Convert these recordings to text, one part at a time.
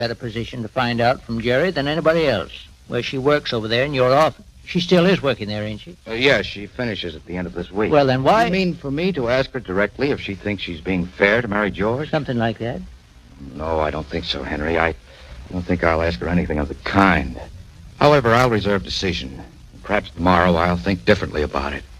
better position to find out from Jerry than anybody else where she works over there in your office. She still is working there, ain't she? Yes, she finishes at the end of this week. Well, then why... You mean for me to ask her directly if she thinks she's being fair to marry George? Something like that. No, I don't think so, Henry. I don't think I'll ask her anything of the kind. However, I'll reserve decision. Perhaps tomorrow I'll think differently about it.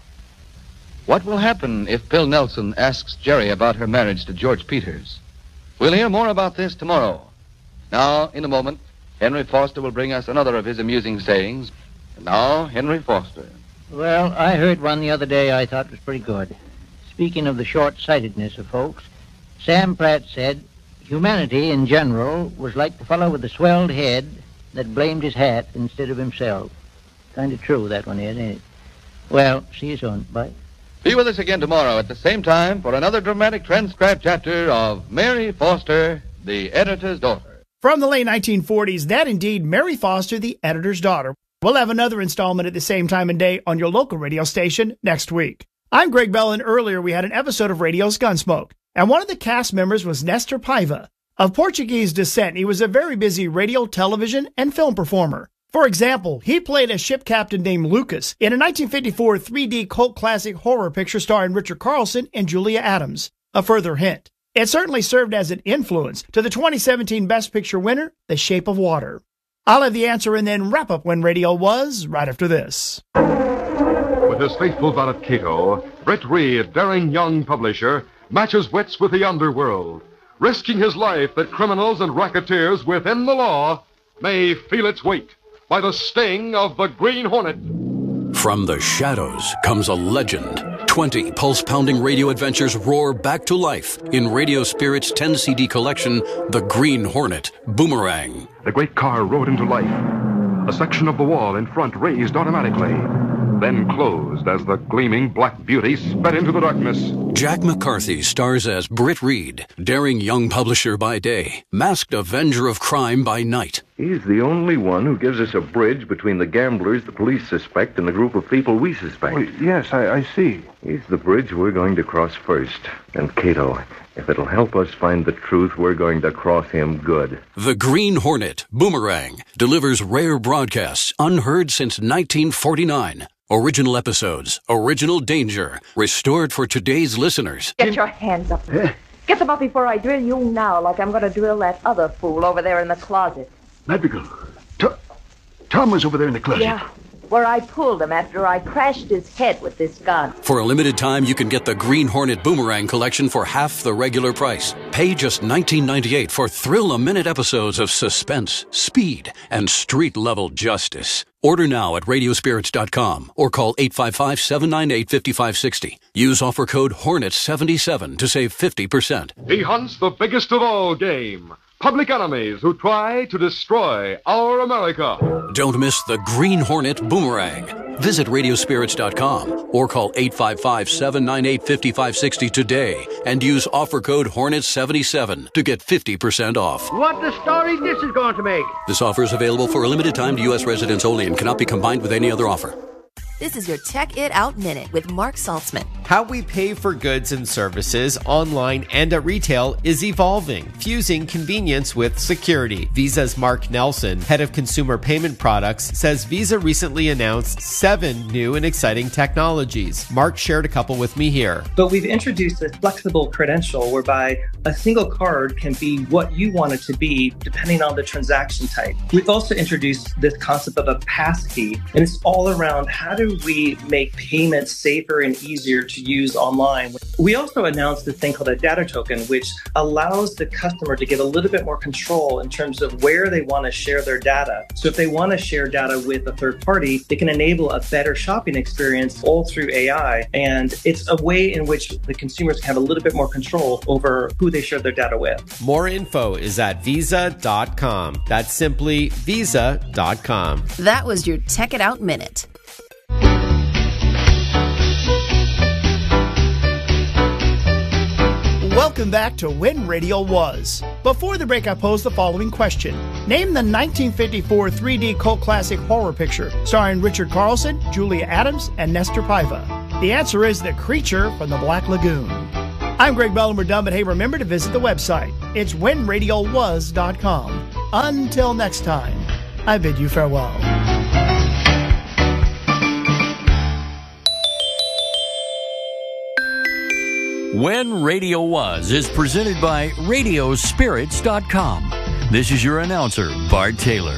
What will happen if Bill Nelson asks Jerry about her marriage to George Peters? We'll hear more about this tomorrow. Now, in a moment, Henry Foster will bring us another of his amusing sayings. And now, Henry Foster. Well, I heard one the other day I thought was pretty good. Speaking of the short-sightedness of folks, Sam Pratt said, humanity in general was like the fellow with the swelled head that blamed his hat instead of himself. Kind of true, that one is, ain't it? Well, see you soon. Bye. Be with us again tomorrow at the same time for another dramatic transcribed chapter of Mary Foster, the Editor's Daughter. From the late 1940s, that indeed, Mary Foster, the Editor's Daughter. We'll have another installment at the same time and day on your local radio station next week. I'm Greg Bell, and earlier we had an episode of Radio's Gunsmoke, and one of the cast members was Nestor Paiva. Of Portuguese descent, he was a very busy radio, television, and film performer. For example, he played a ship captain named Lucas in a 1954 3D cult classic horror picture starring Richard Carlson and Julia Adams. A further hint. It certainly served as an influence to the 2017 Best Picture winner, The Shape of Water. I'll have the answer and then wrap up When Radio Was right after this. With his faithful valet Cato, Britt Reed, daring young publisher, matches wits with the underworld, risking his life that criminals and racketeers within the law may feel its weight by the sting of the Green Hornet. From the shadows comes a legend. 20 pulse-pounding radio adventures roar back to life in Radio Spirit's 10-CD collection, The Green Hornet, Boomerang. The great car rode into life. A section of the wall in front raised automatically, then closed as the gleaming black beauty sped into the darkness. Jack McCarthy stars as Britt Reed, daring young publisher by day, masked avenger of crime by night. He's the only one who gives us a bridge between the gamblers the police suspect and the group of people we suspect. Well, yes, I see. He's the bridge we're going to cross first. And Cato, if it'll help us find the truth, we're going to cross him good. The Green Hornet, Boomerang, delivers rare broadcasts unheard since 1949. Original episodes, original danger, restored for today's listeners. Get your hands up. Get them up before I drill you now, like I'm going to drill that other fool over there in the closet. Madrigal, Tom was over there in the closet. Yeah, where I pulled him after I crashed his head with this gun. For a limited time, you can get the Green Hornet Boomerang collection for half the regular price. Pay just $19.98 for thrill-a-minute episodes of suspense, speed, and street-level justice. Order now at radiospirits.com or call 855-798-5560. Use offer code HORNET77 to save 50%. He hunts the biggest of all game. Public enemies who try to destroy our America. Don't miss the Green Hornet Boomerang. Visit radiospirits.com or call 855-798-5560 today and use offer code HORNET77 to get 50% off. What the story this is going to make. This offer is available for a limited time to U.S. residents only and cannot be combined with any other offer. This is your Check It Out Minute with Mark Saltzman. How we pay for goods and services online and at retail is evolving, fusing convenience with security. Visa's Mark Nelson, head of consumer payment products, says Visa recently announced 7 new and exciting technologies. Mark shared a couple with me here. But we've introduced a flexible credential whereby a single card can be what you want it to be depending on the transaction type. We've also introduced this concept of a passkey, and it's all around how do we make payments safer and easier to use online. We also announced this thing called a data token, which allows the customer to get a little bit more control in terms of where they want to share their data. So if they want to share data with a third party, they can enable a better shopping experience all through AI. And it's a way in which the consumers can have a little bit more control over who they share their data with. More info is at visa.com. That's simply visa.com. That was your Check It Out Minute. Welcome back to When Radio Was. Before the break, I posed the following question. Name the 1954 3D cult classic horror picture starring Richard Carlson, Julia Adams, and Nestor Paiva. The answer is The Creature from the Black Lagoon. I'm Greg Bell, and we're done, but hey, remember to visit the website. It's whenradiowas.com. Until next time, I bid you farewell. When Radio Was is presented by Radiospirits.com. This is your announcer, Bart Taylor.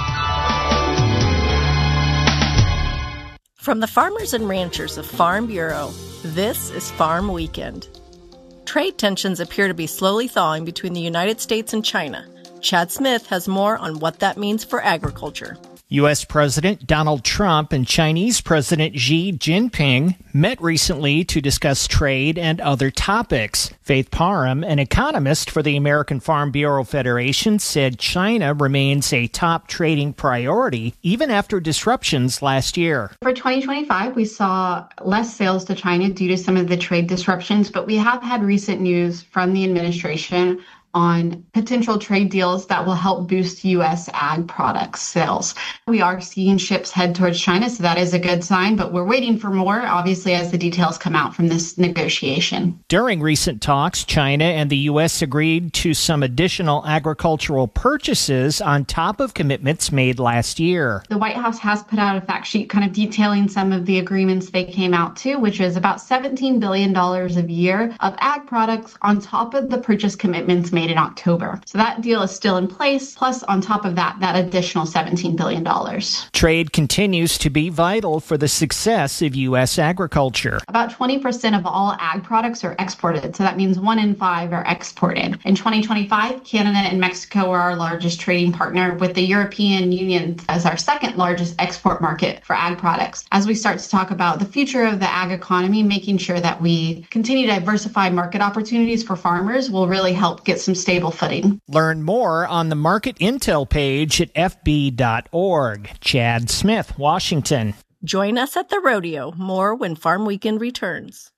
From the farmers and ranchers of Farm Bureau, this is Farm Weekend. Trade tensions appear to be slowly thawing between the United States and China. Chad Smith has more on what that means for agriculture. U.S. President Donald Trump and Chinese President Xi Jinping met recently to discuss trade and other topics. Faith Parham, an economist for the American Farm Bureau Federation, said China remains a top trading priority even after disruptions last year. For 2025, we saw less sales to China due to some of the trade disruptions, but we have had recent news from the administration on potential trade deals that will help boost U.S. ag products sales. We are seeing ships head towards China, so that is a good sign, but we're waiting for more, obviously, as the details come out from this negotiation. During recent talks, China and the U.S. agreed to some additional agricultural purchases on top of commitments made last year. The White House has put out a fact sheet kind of detailing some of the agreements they came out to, which is about $17 billion a year of ag products on top of the purchase commitments made in October. So that deal is still in place, plus on top of that additional $17 billion. Trade continues to be vital for the success of U.S. agriculture. About 20% of all ag products are exported, so that means 1 in 5 are exported. In 2025, Canada and Mexico are our largest trading partner, with the European Union as our second largest export market for ag products. As we start to talk about the future of the ag economy, making sure that we continue to diversify market opportunities for farmers will really help get some stable footing. Learn more on the Market Intel page at fb.org. Chad Smith, Washington. Join us at the rodeo. More when Farm Weekend returns.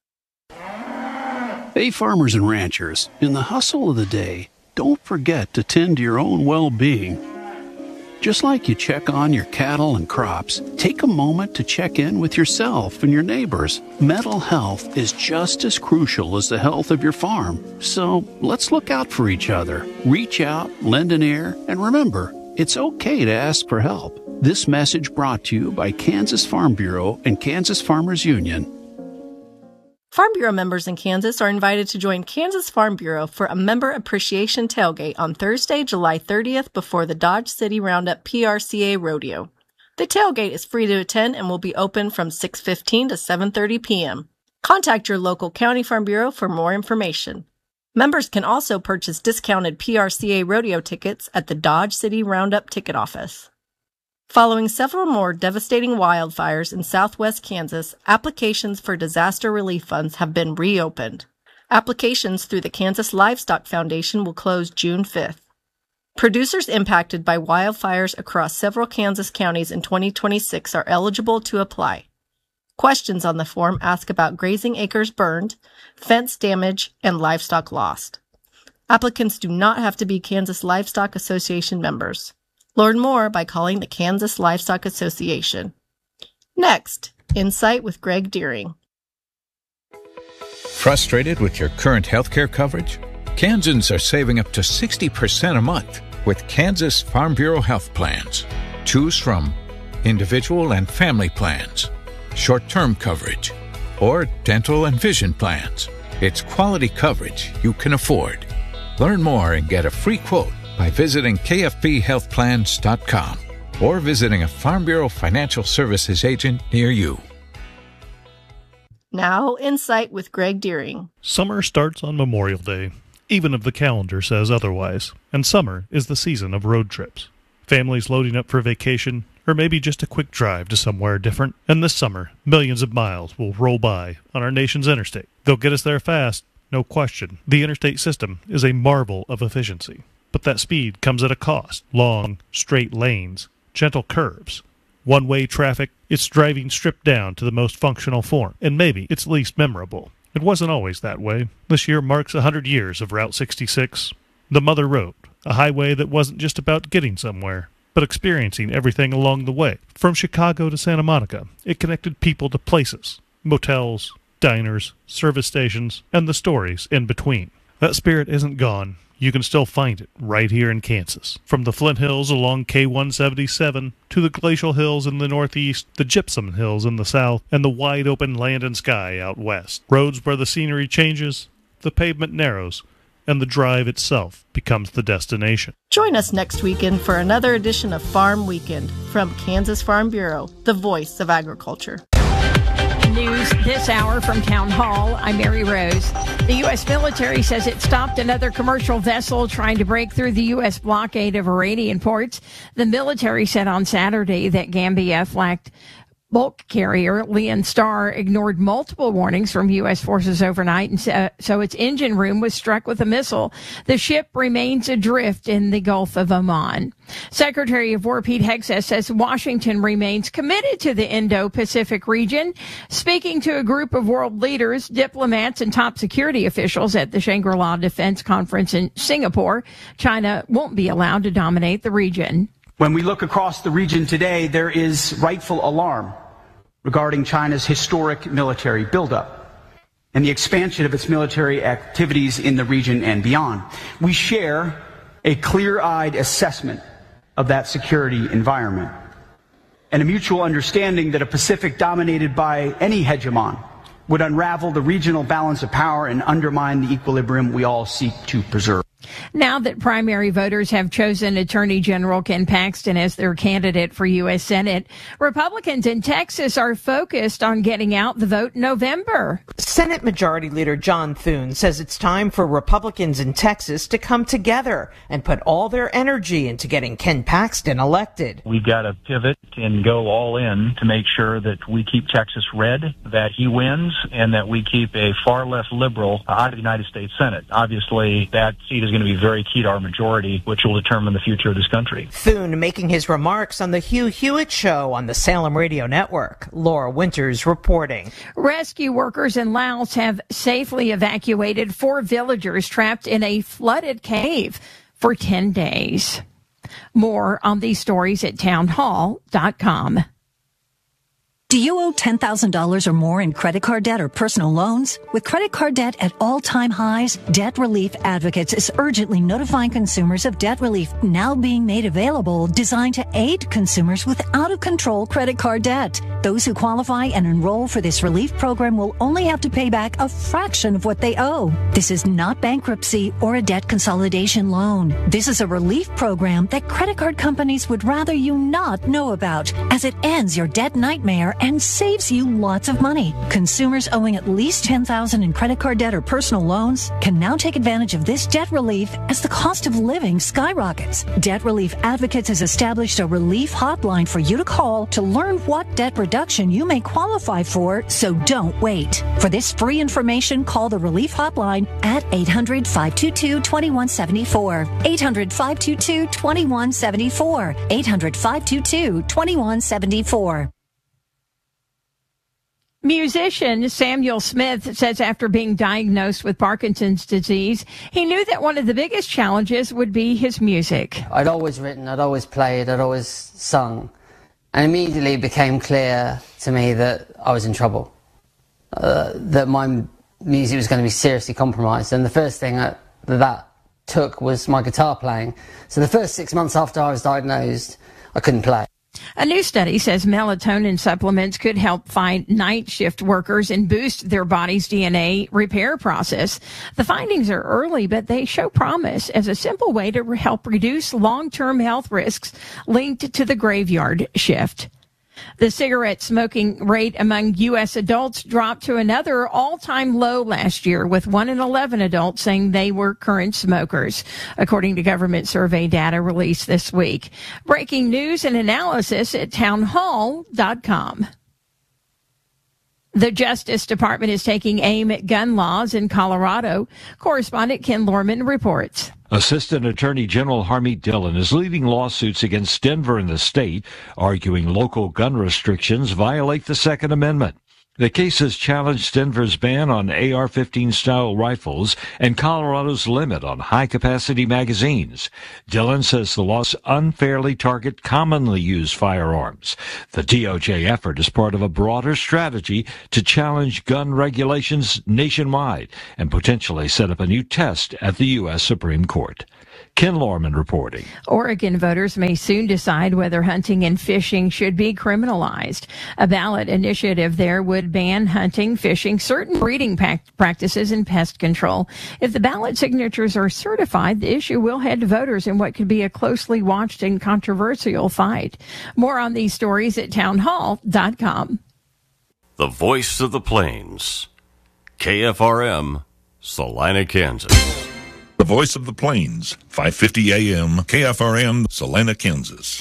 Hey, farmers and ranchers, in the hustle of the day, don't forget to tend to your own well-being. Just like you check on your cattle and crops, take a moment to check in with yourself and your neighbors. Mental health is just as crucial as the health of your farm. So let's look out for each other. Reach out, lend an ear, and remember, it's okay to ask for help. This message brought to you by Kansas Farm Bureau and Kansas Farmers Union. Farm Bureau members in Kansas are invited to join Kansas Farm Bureau for a member appreciation tailgate on Thursday, July 30th before the Dodge City Roundup PRCA Rodeo. The tailgate is free to attend and will be open from 6:15 to 7:30 p.m. Contact your local county Farm Bureau for more information. Members can also purchase discounted PRCA rodeo tickets at the Dodge City Roundup ticket office. Following several more devastating wildfires in southwest Kansas, applications for disaster relief funds have been reopened. Applications through the Kansas Livestock Foundation will close June 5th. Producers impacted by wildfires across several Kansas counties in 2026 are eligible to apply. Questions on the form ask about grazing acres burned, fence damage, and livestock lost. Applicants do not have to be Kansas Livestock Association members. Learn more by calling the Kansas Livestock Association. Next, Insight with Greg Deering. Frustrated with your current healthcare coverage? Kansans are saving up to 60% a month with Kansas Farm Bureau health plans. Choose from individual and family plans, short-term coverage, or dental and vision plans. It's quality coverage you can afford. Learn more and get a free quote by visiting kfbhealthplans.com or visiting a Farm Bureau Financial Services agent near you. Now, Insight with Greg Deering. Summer starts on Memorial Day, even if the calendar says otherwise, and summer is the season of road trips. Families loading up for vacation, or maybe just a quick drive to somewhere different. And this summer, millions of miles will roll by on our nation's interstate. They'll get us there fast, no question. The interstate system is a marvel of efficiency. But that speed comes at a cost. Long, straight lanes, gentle curves, one-way traffic. It's driving stripped down to the most functional form, and maybe its least memorable. It wasn't always that way. This year marks 100 years of Route 66, the Mother Road, a highway that wasn't just about getting somewhere, but experiencing everything along the way. From Chicago to Santa Monica, it connected people to places, motels, diners, service stations, and the stories in between. That spirit isn't gone. You can still find it right here in Kansas. From the Flint Hills along K-177 to the glacial hills in the northeast, the gypsum hills in the south, and the wide-open land and sky out west. Roads where the scenery changes, the pavement narrows, and the drive itself becomes the destination. Join us next weekend for another edition of Farm Weekend from Kansas Farm Bureau, the voice of agriculture. News this hour from Town Hall. I'm Mary Rose. The U.S. military says it stopped another commercial vessel trying to break through the U.S. blockade of Iranian ports. The military said on Saturday that Gambia flagged bulk carrier Leon Star ignored multiple warnings from U.S. forces overnight, and so its engine room was struck with a missile. The ship remains adrift in the Gulf of Oman. Secretary of War Pete Hegseth says Washington remains committed to the Indo-Pacific region. Speaking to a group of world leaders, diplomats, and top security officials at the Shangri-La Defense Conference in Singapore, China won't be allowed to dominate the region. When we look across the region today, there is rightful alarm regarding China's historic military buildup and the expansion of its military activities in the region and beyond. We share a clear-eyed assessment of that security environment and a mutual understanding that a Pacific dominated by any hegemon would unravel the regional balance of power and undermine the equilibrium we all seek to preserve. Now that primary voters have chosen Attorney General Ken Paxton as their candidate for U.S. Senate, Republicans in Texas are focused on getting out the vote in November. Senate Majority Leader John Thune says it's time for Republicans in Texas to come together and put all their energy into getting Ken Paxton elected. We've got to pivot and go all in to make sure that we keep Texas red, that he wins, and that we keep a far less liberal out of the United States Senate. Obviously, that seat is going to be very key to our majority, which will determine the future of this country. Thune making his remarks on the Hugh Hewitt Show on the Salem Radio Network. Laura Winters reporting. Rescue workers in Laos have safely evacuated 4 villagers trapped in a flooded cave for 10 days. More on these stories at townhall.com. Do you owe $10,000 or more in credit card debt or personal loans? With credit card debt at all-time highs, Debt Relief Advocates is urgently notifying consumers of debt relief now being made available, designed to aid consumers with out-of-control credit card debt. Those who qualify and enroll for this relief program will only have to pay back a fraction of what they owe. This is not bankruptcy or a debt consolidation loan. This is a relief program that credit card companies would rather you not know about, as it ends your debt nightmare and saves you lots of money. Consumers owing at least $10,000 in credit card debt or personal loans can now take advantage of this debt relief as the cost of living skyrockets. Debt Relief Advocates has established a relief hotline for you to call to learn what debt reduction you may qualify for, so don't wait. For this free information, call the relief hotline at 800-522-2174. 800-522-2174. 800-522-2174. Musician Samuel Smith says after being diagnosed with Parkinson's disease, he knew that one of the biggest challenges would be his music. I'd always written, I'd always played, I'd always sung. And immediately it became clear to me that I was in trouble, that my music was going to be seriously compromised. And the first thing that took was my guitar playing. So the first 6 months after I was diagnosed, I couldn't play. A new study says melatonin supplements could help find night shift workers and boost their body's DNA repair process. The findings are early, but they show promise as a simple way to help reduce long-term health risks linked to the graveyard shift. The cigarette smoking rate among U.S. adults dropped to another all-time low last year, with 1 in 11 adults saying they were current smokers, according to government survey data released this week. Breaking news and analysis at townhall.com. The Justice Department is taking aim at gun laws in Colorado. Correspondent Ken Lorman reports. Assistant Attorney General Harmeet Dillon is leading lawsuits against Denver and the state, arguing local gun restrictions violate the Second Amendment. The case has challenged Denver's ban on AR-15 style rifles and Colorado's limit on high-capacity magazines. Dillon says the laws unfairly target commonly used firearms. The DOJ effort is part of a broader strategy to challenge gun regulations nationwide and potentially set up a new test at the U.S. Supreme Court. Ken Lorman reporting. Oregon voters may soon decide whether hunting and fishing should be criminalized. A ballot initiative there would ban hunting, fishing, certain breeding practices, and pest control. If the ballot signatures are certified, the issue will head to voters in what could be a closely watched and controversial fight. More on these stories at townhall.com. The voice of the plains. KFRM, Salina, Kansas. The voice of the plains, 550 AM, KFRM, Salina, Kansas.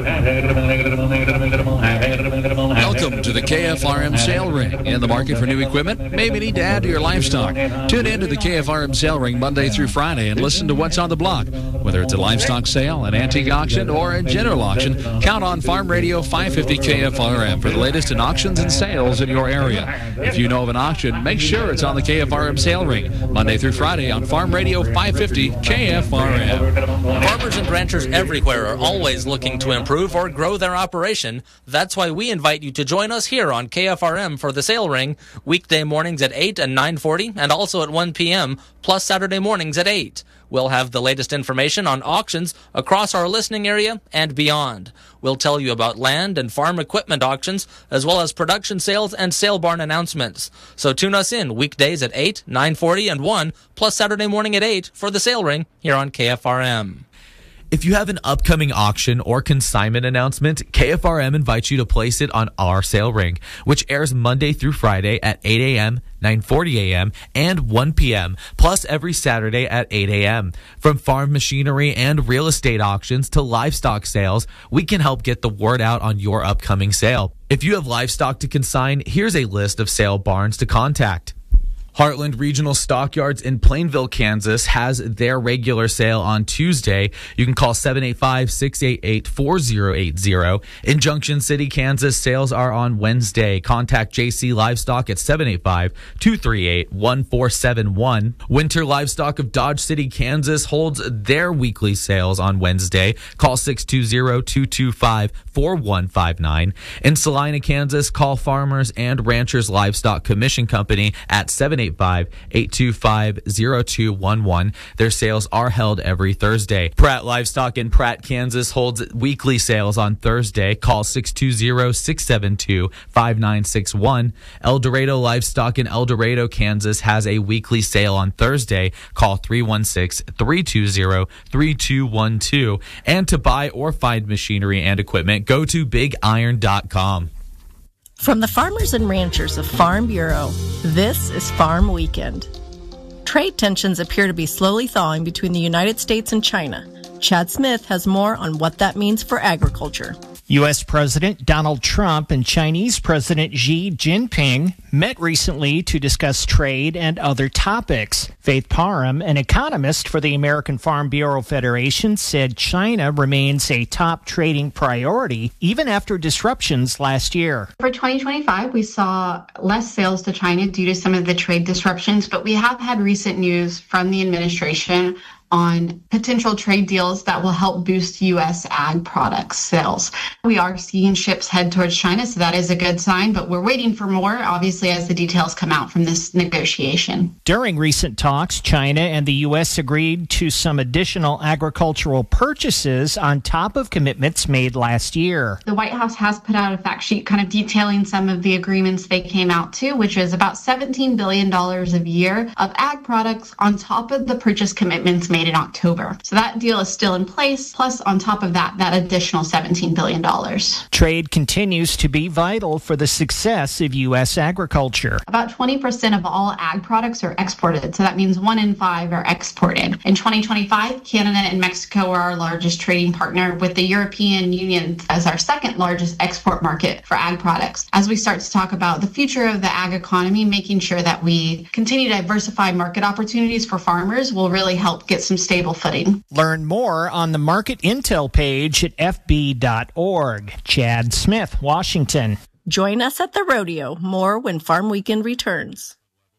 Welcome to the KFRM Sale Ring. In the market for new equipment? Maybe need to add to your livestock. Tune in to the KFRM Sale Ring Monday through Friday and listen to what's on the block. Whether it's a livestock sale, an antique auction, or a general auction, count on Farm Radio 550 KFRM for the latest in auctions and sales in your area. If you know of an auction, make sure it's on the KFRM Sale Ring Monday through Friday on Farm Radio 550 KFRM. Farmers and ranchers everywhere are always looking to improve or grow their operation. That's why we invite you to join us here on KFRM for the Sale Ring, weekday mornings at 8 and 9:40, and also at 1 p.m., plus Saturday mornings at 8. We'll have the latest information on auctions across our listening area and beyond. We'll tell you about land and farm equipment auctions, as well as production sales and sale barn announcements. So tune us in weekdays at 8, 9:40, and 1, plus Saturday morning at 8 for the Sale Ring here on KFRM. If you have an upcoming auction or consignment announcement, KFRM invites you to place it on our Sale Ring, which airs Monday through Friday at 8 a.m., 9:40 a.m., and 1 p.m., plus every Saturday at 8 a.m. From farm machinery and real estate auctions to livestock sales, we can help get the word out on your upcoming sale. If you have livestock to consign, here's a list of sale barns to contact. Heartland Regional Stockyards in Plainville, Kansas has their regular sale on Tuesday. You can call 785-688-4080. In Junction City, Kansas, sales are on Wednesday. Contact JC Livestock at 785-238-1471. Winter Livestock of Dodge City, Kansas holds their weekly sales on Wednesday. Call 620-225-4159. In Salina, Kansas, call Farmers and Ranchers Livestock Commission Company at 785-825-0211. Their sales are held every Thursday. Pratt Livestock in Pratt, Kansas holds weekly sales on Thursday. Call 620-672-5961. El Dorado Livestock in El Dorado, Kansas has a weekly sale on Thursday. Call 316-320-3212. And to buy or find machinery and equipment, go to bigiron.com. From the farmers and ranchers of Farm Bureau, this is Farm Weekend. Trade tensions appear to be slowly thawing between the United States and China. Chad Smith has more on what that means for agriculture. U.S. President Donald Trump and Chinese President Xi Jinping met recently to discuss trade and other topics. Faith Parham, an economist for the American Farm Bureau Federation, said China remains a top trading priority even after disruptions last year. For 2025, we saw less sales to China due to some of the trade disruptions, but we have had recent news from the administration on potential trade deals that will help boost U.S. ag products sales. We are seeing ships head towards China, so that is a good sign, but we're waiting for more, obviously, as the details come out from this negotiation. During recent talks, China and the U.S. agreed to some additional agricultural purchases on top of commitments made last year. The White House has put out a fact sheet kind of detailing some of the agreements they came out to, which is about $17 billion a year of ag products on top of the purchase commitments made in October. So that deal is still in place, plus on top of that additional $17 billion. Trade continues to be vital for the success of U.S. agriculture. About 20% of all ag products are exported, so that means 1 in 5 are exported. In 2025, Canada and Mexico are our largest trading partner, with the European Union as our second largest export market for ag products. As we start to talk about the future of the ag economy, making sure that we continue to diversify market opportunities for farmers will really help get some stable footing. Learn more on the Market Intel page at fb.org. Chad Smith, Washington. Join us at the rodeo. More when Farm Weekend returns.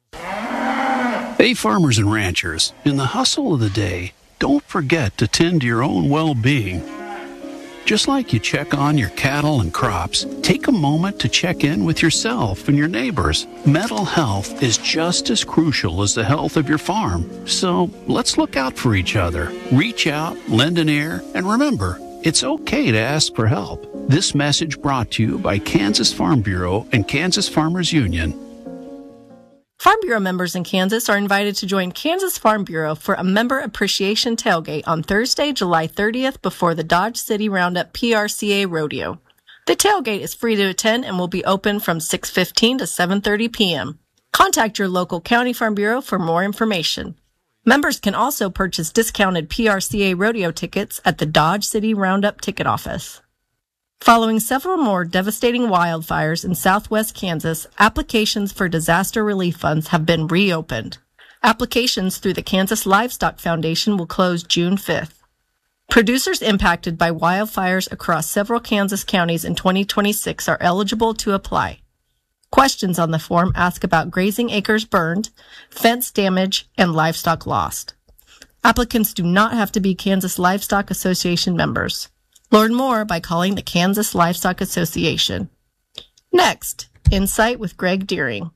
Hey, farmers and ranchers, in the hustle of the day, don't forget to tend to your own well-being. Just like you check on your cattle and crops, take a moment to check in with yourself and your neighbors. Mental health is just as crucial as the health of your farm. So let's look out for each other. Reach out, lend an ear, and remember, it's okay to ask for help. This message brought to you by Kansas Farm Bureau and Kansas Farmers Union. Farm Bureau members in Kansas are invited to join Kansas Farm Bureau for a member appreciation tailgate on Thursday, July 30th before the Dodge City Roundup PRCA Rodeo. The tailgate is free to attend and will be open from 6:15 to 7:30 p.m. Contact your local county farm bureau for more information. Members can also purchase discounted PRCA rodeo tickets at the Dodge City Roundup ticket office. Following several more devastating wildfires in southwest Kansas, applications for disaster relief funds have been reopened. Applications through the Kansas Livestock Foundation will close June 5th. Producers impacted by wildfires across several Kansas counties in 2026 are eligible to apply. Questions on the form ask about grazing acres burned, fence damage, and livestock lost. Applicants do not have to be Kansas Livestock Association members. Learn more by calling the Kansas Livestock Association. Next, Insight with Greg Deering.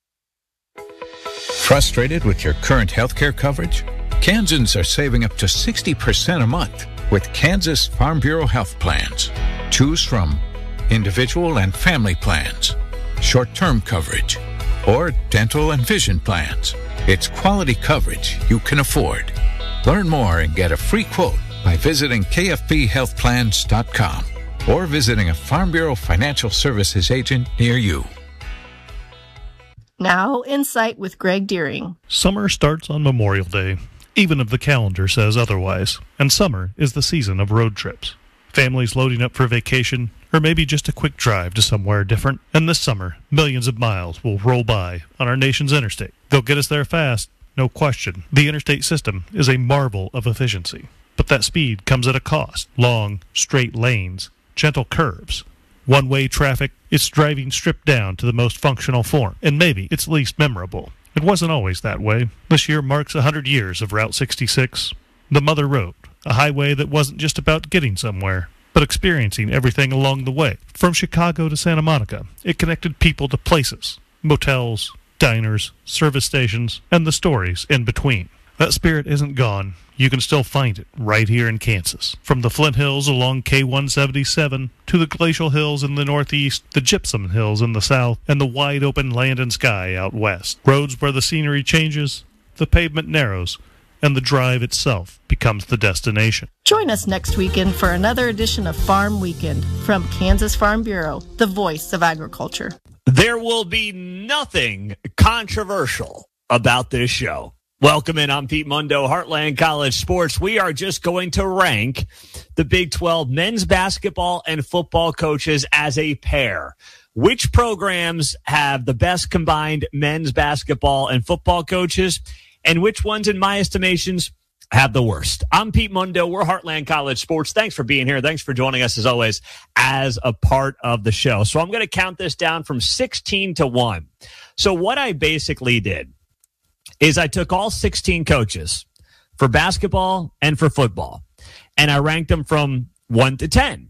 Frustrated with your current healthcare coverage? Kansans are saving up to 60% a month with Kansas Farm Bureau health plans. Choose from individual and family plans, short-term coverage, or dental and vision plans. It's quality coverage you can afford. Learn more and get a free quote by visiting kfbhealthplans.com or visiting a Farm Bureau Financial Services agent near you. Now, Insight with Greg Deering. Summer starts on Memorial Day, even if the calendar says otherwise, and summer is the season of road trips. Families loading up for vacation, or maybe just a quick drive to somewhere different. And this summer, millions of miles will roll by on our nation's interstate. They'll get us there fast, no question. The interstate system is a marvel of efficiency. But that speed comes at a cost. Long, straight lanes, gentle curves, one-way traffic. It's driving stripped down to the most functional form, and maybe its least memorable. It wasn't always that way. This year marks 100 years of Route 66, the Mother Road, a highway that wasn't just about getting somewhere, but experiencing everything along the way. From Chicago to Santa Monica, it connected people to places, motels, diners, service stations, and the stories in between. That spirit isn't gone. You can still find it right here in Kansas. From the Flint Hills along K-177 to the glacial hills in the northeast, the gypsum hills in the south, and the wide open land and sky out west. Roads where the scenery changes, the pavement narrows, and the drive itself becomes the destination. Join us next weekend for another edition of Farm Weekend from Kansas Farm Bureau, the voice of agriculture. There will be nothing controversial about this show. Welcome in. I'm Pete Mundo, Heartland College Sports. We are just going to rank the Big 12 men's basketball and football coaches as a pair. Which programs have the best combined men's basketball and football coaches, and which ones, in my estimations, have the worst? I'm Pete Mundo. We're Heartland College Sports. Thanks for being here. Thanks for joining us, as always, as a part of the show. So I'm going to count this down from 16 to 1. So what I basically did is I took all 16 coaches for basketball and for football, and I ranked them from 1 to 10.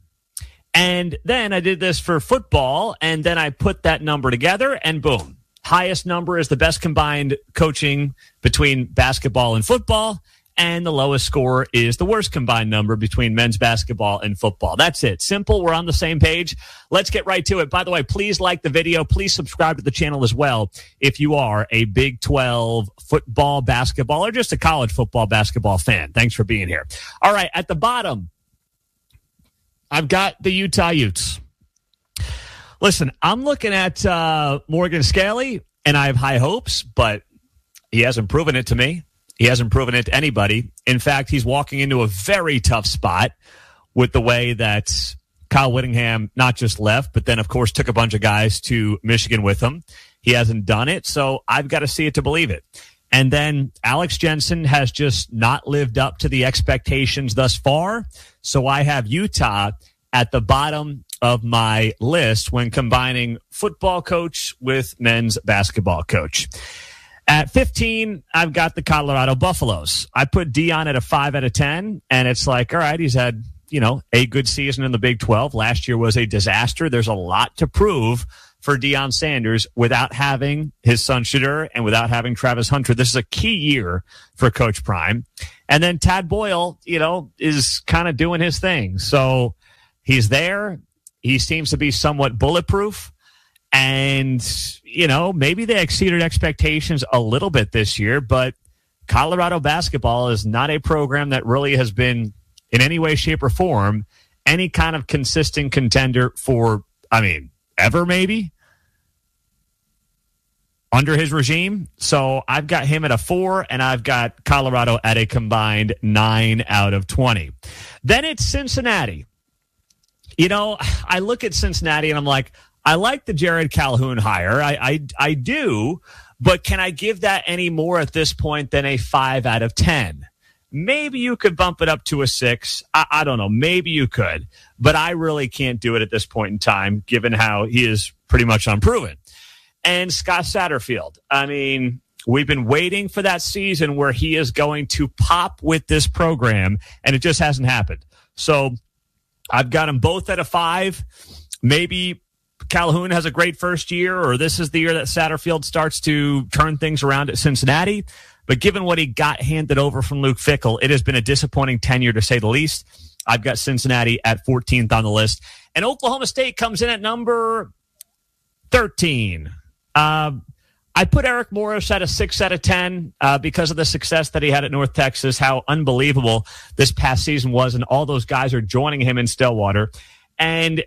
And then I did this for football, and then I put that number together, and boom. Highest number is the best combined coaching between basketball and football, and the lowest score is the worst combined number between men's basketball and football. That's it. Simple. We're on the same page. Let's get right to it. By the way, please like the video. Please subscribe to the channel as well if you are a Big 12 football, basketball, or just a college football, basketball fan. Thanks for being here. All right, at the bottom, I've got the Utah Utes. Listen, I'm looking at Morgan Scalley, and I have high hopes, but he hasn't proven it to me. He hasn't proven it to anybody. In fact, he's walking into a very tough spot with the way that Kyle Whittingham not just left, but then, of course, took a bunch of guys to Michigan with him. He hasn't done it, so I've got to see it to believe it. And then Alex Jensen has just not lived up to the expectations thus far, so I have Utah at the bottom of my list when combining football coach with men's basketball coach. At 15, I've got the Colorado Buffaloes. I put Deion at a 5 out of 10, and it's like, all right, he's had, a good season in the Big 12. Last year was a disaster. There's a lot to prove for Deion Sanders without having his son Shedeur and without having Travis Hunter. This is a key year for Coach Prime. And then Tad Boyle, is kind of doing his thing. So he's there. He seems to be somewhat bulletproof. And, maybe they exceeded expectations a little bit this year, but Colorado basketball is not a program that really has been, in any way, shape, or form, any kind of consistent contender for, ever maybe, under his regime. So I've got him at a 4, and I've got Colorado at a combined 9 out of 20. Then it's Cincinnati. I look at Cincinnati, and I'm like, I like the Jared Calhoun hire. I do, but can I give that any more at this point than a 5 out of 10? Maybe you could bump it up to a 6. I don't know. Maybe you could, but I really can't do it at this point in time, given how he is pretty much unproven. And Scott Satterfield. We've been waiting for that season where he is going to pop with this program, and it just hasn't happened. So I've got them both at a 5. Maybe Calhoun has a great first year, or this is the year that Satterfield starts to turn things around at Cincinnati. But given what he got handed over from Luke Fickell, it has been a disappointing tenure, to say the least. I've got Cincinnati at 14th on the list. And Oklahoma State comes in at number 13. I put Eric Morris at a 6 out of 10 because of the success that he had at North Texas, how unbelievable this past season was, and all those guys are joining him in Stillwater. And,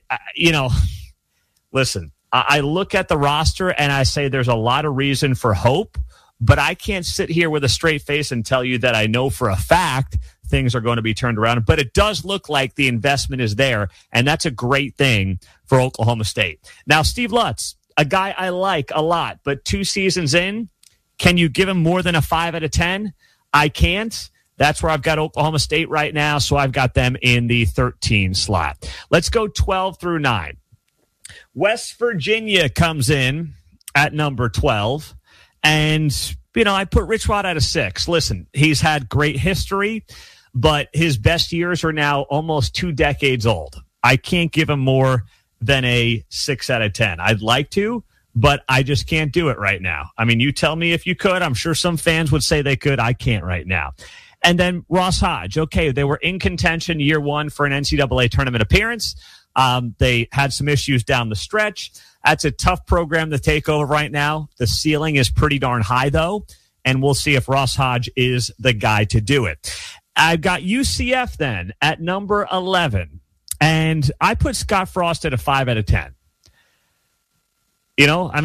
listen, I look at the roster and I say there's a lot of reason for hope, but I can't sit here with a straight face and tell you that I know for a fact things are going to be turned around. But it does look like the investment is there, and that's a great thing for Oklahoma State. Now, Steve Lutz, a guy I like a lot, but 2 seasons in, can you give him more than a 5 out of 10? I can't. That's where I've got Oklahoma State right now, so I've got them in the 13 slot. Let's go 12 through 9. West Virginia comes in at number 12. And, I put Rich Rod at a 6. Listen, he's had great history, but his best years are now almost 2 decades old. I can't give him more than a 6 out of 10. I'd like to, but I just can't do it right now. You tell me if you could. I'm sure some fans would say they could. I can't right now. And then Ross Hodge. Okay, they were in contention year 1 for an NCAA tournament appearance. They had some issues down the stretch. That's a tough program to take over right now. The ceiling is pretty darn high, though, and we'll see if Ross Hodge is the guy to do it. I've got UCF then at number 11, and I put Scott Frost at a 5 out of 10. We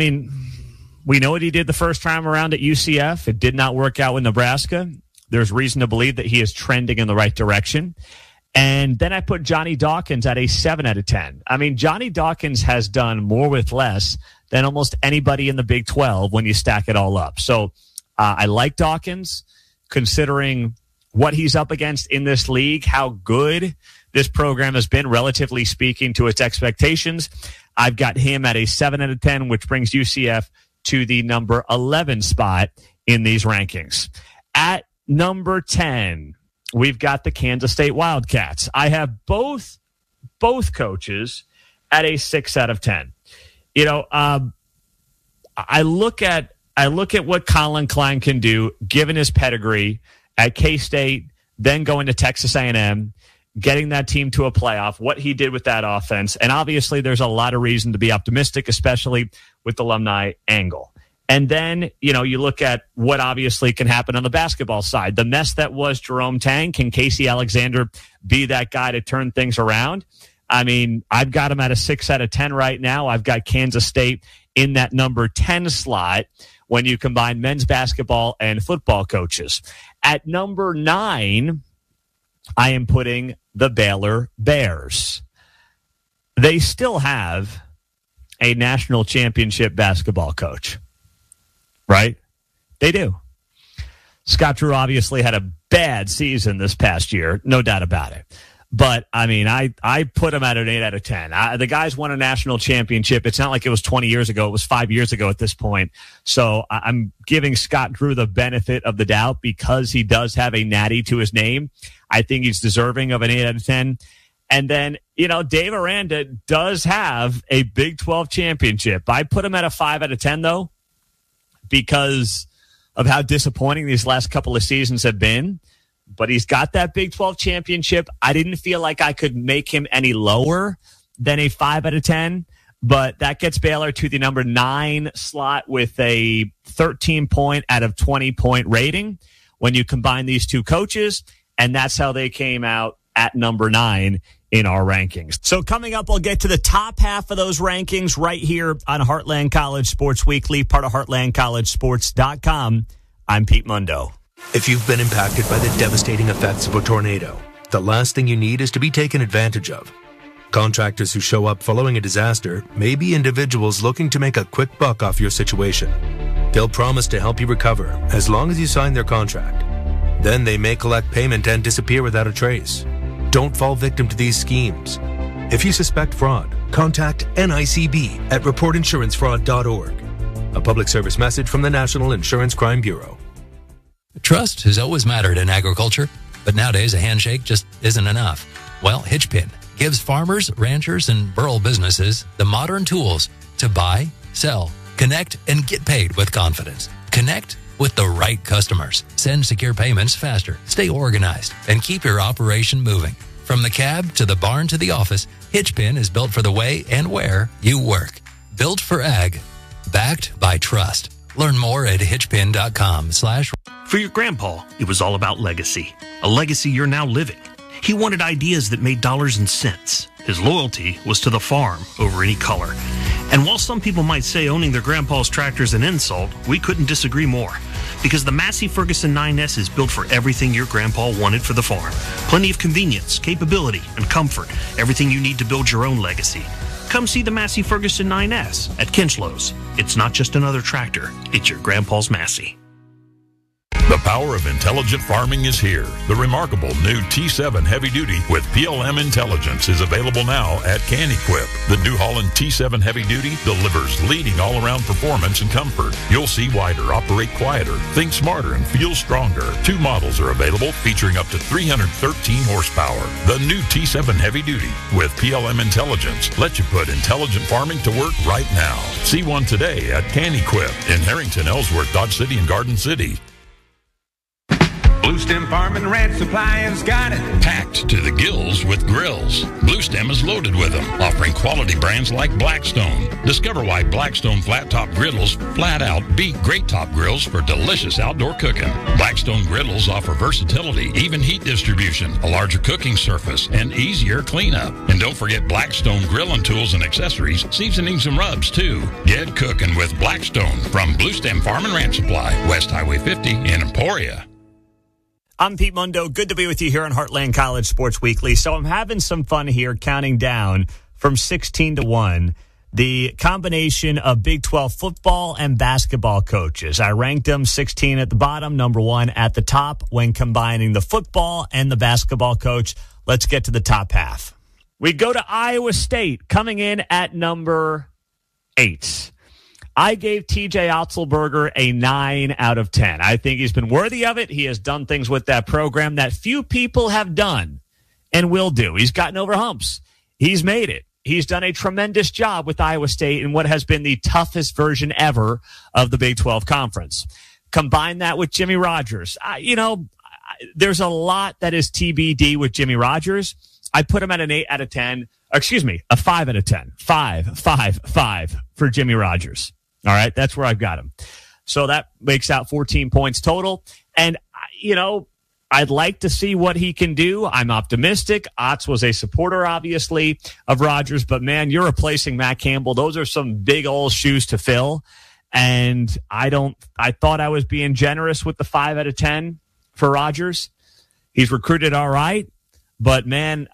know what he did the first time around at UCF. It did not work out with Nebraska. There's reason to believe that he is trending in the right direction. And then I put Johnny Dawkins at a 7 out of 10. Johnny Dawkins has done more with less than almost anybody in the Big 12 when you stack it all up. So I like Dawkins, considering what he's up against in this league, how good this program has been, relatively speaking, to its expectations. I've got him at a 7 out of 10, which brings UCF to the number 11 spot in these rankings. At number 10, we've got the Kansas State Wildcats. I have both coaches at a 6 out of 10. I look at what Colin Klein can do, given his pedigree at K-State, then going to Texas A&M, getting that team to a playoff, what he did with that offense. And obviously there's a lot of reason to be optimistic, especially with the alumni angle. And then, you look at what obviously can happen on the basketball side. The mess that was Jerome Tang, can Casey Alexander be that guy to turn things around? I've got him at a 6 out of 10 right now. I've got Kansas State in that number 10 slot when you combine men's basketball and football coaches. At number 9, I am putting the Baylor Bears. They still have a national championship basketball coach. Right? They do. Scott Drew obviously had a bad season this past year, no doubt about it. But, I mean, I put him at an 8 out of 10. The guy's won a national championship. It's not like it was 20 years ago. It was 5 years ago at this point. So I'm giving Scott Drew the benefit of the doubt because he does have a natty to his name. I think he's deserving of an 8 out of 10. And then, Dave Aranda does have a Big 12 championship. I put him at a 5 out of 10, though, because of how disappointing these last couple of seasons have been. But he's got that Big 12 championship. I didn't feel like I could make him any lower than a 5 out of 10, but that gets Baylor to the number 9 slot with a 13-point out of 20-point rating when you combine these two coaches, and that's how they came out at number 9 in our rankings. So coming up, we'll get to the top half of those rankings right here on Heartland College Sports Weekly, part of HeartlandCollegeSports.com. I'm Pete Mundo. If you've been impacted by the devastating effects of a tornado, the last thing you need is to be taken advantage of. Contractors who show up following a disaster may be individuals looking to make a quick buck off your situation. They'll promise to help you recover as long as you sign their contract. Then they may collect payment and disappear without a trace. Don't fall victim to these schemes. If you suspect fraud, contact NICB at reportinsurancefraud.org. A public service message from the National Insurance Crime Bureau. Trust has always mattered in agriculture, but nowadays a handshake just isn't enough. Well, Hitchpin gives farmers, ranchers, and rural businesses the modern tools to buy, sell, connect, and get paid with confidence. Connect with the right customers. Send secure payments faster. Stay organized and keep your operation moving. From the cab to the barn to the office, Hitchpin is built for the way and where you work. Built for ag, backed by trust. Learn more at hitchpin.com/ For your grandpa, it was all about legacy. A legacy you're now living. He wanted ideas that made dollars and cents. His loyalty was to the farm over any color. And while some people might say owning their grandpa's tractor is an insult, we couldn't disagree more. Because the Massey Ferguson 9S is built for everything your grandpa wanted for the farm. Plenty of convenience, capability, and comfort. Everything you need to build your own legacy. Come see the Massey Ferguson 9S at Kinchlows. It's not just another tractor, it's your grandpa's Massey. The power of intelligent farming is here. The remarkable new T7 Heavy Duty with PLM Intelligence is available now at CanEquip. The New Holland T7 Heavy Duty delivers leading all-around performance and comfort. You'll see wider, operate quieter, think smarter, and feel stronger. 2 models are available featuring up to 313 horsepower. The new T7 Heavy Duty with PLM Intelligence lets you put intelligent farming to work right now. See one today at CanEquip in Harrington, Ellsworth, Dodge City, and Garden City. Bluestem Farm and Ranch Supply has got it. Packed to the gills with grills. Bluestem is loaded with them, offering quality brands like Blackstone. Discover why Blackstone flat top griddles flat out beat great top grills for delicious outdoor cooking. Blackstone griddles offer versatility, even heat distribution, a larger cooking surface, and easier cleanup. And don't forget Blackstone grilling tools and accessories, seasonings and rubs too. Get cooking with Blackstone from Bluestem Farm and Ranch Supply, West Highway 50 in Emporia. I'm Pete Mundo. Good to be with you here on Heartland College Sports Weekly. So I'm having some fun here counting down from 16 to 1, the combination of Big 12 football and basketball coaches. I ranked them 16 at the bottom, number 1 at the top when combining the football and the basketball coach. Let's get to the top half. We go to Iowa State coming in at number 8. I gave TJ Otzelberger a 9 out of 10. I think he's been worthy of it. He has done things with that program that few people have done and will do. He's gotten over humps. He's made it. He's done a tremendous job with Iowa State in what has been the toughest version ever of the Big 12 Conference. Combine that with Jimmy Rogers. There's a lot that is TBD with Jimmy Rogers. I put him at an 8 out of 10. Excuse me, a 5 out of 10. 5 for Jimmy Rogers. All right, that's where I've got him. So that makes out 14 points total. And, I'd like to see what he can do. I'm optimistic. Otz was a supporter, obviously, of Rogers. But, man, you're replacing Matt Campbell. Those are some big old shoes to fill. And I thought I was being generous with the 5 out of 10 for Rogers. He's recruited all right. But, man,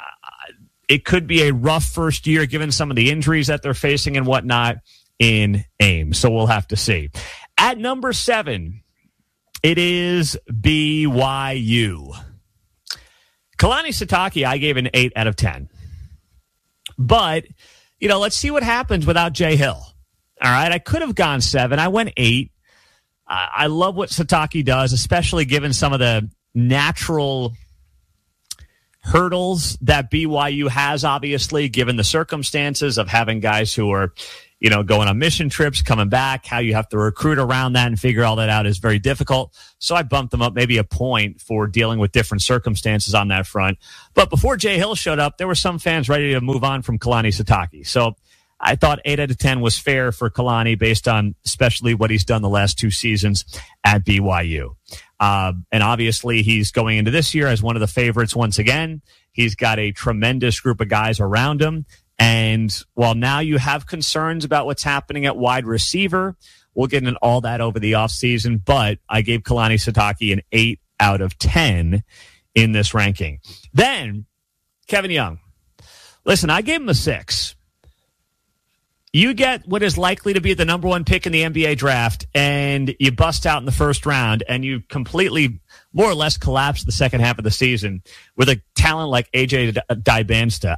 it could be a rough first year given some of the injuries that they're facing and whatnot in Ames. So we'll have to see. At number 7, it is BYU. Kalani Sitake, I gave an 8 out of 10. But, let's see what happens without Jay Hill. All right, I could have gone 7. I went 8. I love what Sitake does, especially given some of the natural hurdles that BYU has, obviously, given the circumstances of having guys who are, going on mission trips, coming back, how you have to recruit around that and figure all that out is very difficult. So I bumped them up maybe a point for dealing with different circumstances on that front. But before Jay Hill showed up, there were some fans ready to move on from Kalani Sitake. So I thought 8 out of 10 was fair for Kalani based on especially what he's done the last 2 seasons at BYU. And obviously he's going into this year as one of the favorites once again. He's got a tremendous group of guys around him. And while now you have concerns about what's happening at wide receiver, we'll get into all that over the offseason. But I gave Kalani Sitake an 8 out of 10 in this ranking. Then Kevin Young. Listen, I gave him a 6. You get what is likely to be the number 1 pick in the NBA draft, and you bust out in the first round, and you completely, more or less, collapse the second half of the season with a talent like AJ Dybantsa.